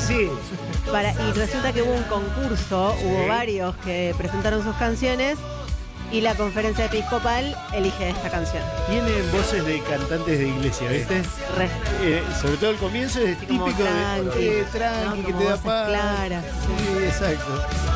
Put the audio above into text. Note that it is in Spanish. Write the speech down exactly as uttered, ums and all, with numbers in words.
sí. Para, y resulta que hubo un concurso, Sí. hubo varios que presentaron sus canciones y la conferencia episcopal elige esta canción. Tienen voces de cantantes de iglesia, ¿viste? Re, Eh, sobre todo el comienzo es como típico tranqui, de eh, tranqui, ¿no? que Como te da voces paz. claras. Sí, exacto.